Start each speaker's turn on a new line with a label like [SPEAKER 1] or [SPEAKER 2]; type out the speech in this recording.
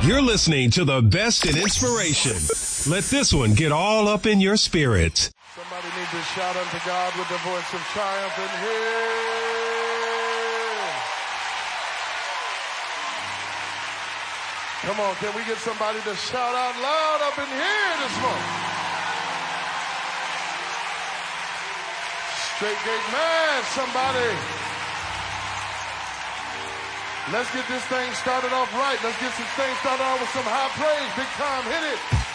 [SPEAKER 1] You're listening to the best in inspiration. Let this one get all up in your spirit.
[SPEAKER 2] Somebody needs to shout unto God with the voice of triumph in here. Come on, can we get somebody to shout out loud up in here this morning? Straight Gate Man, somebody. Let's get this thing started off right. Let's get some things started off with some high praise. Big time, hit it.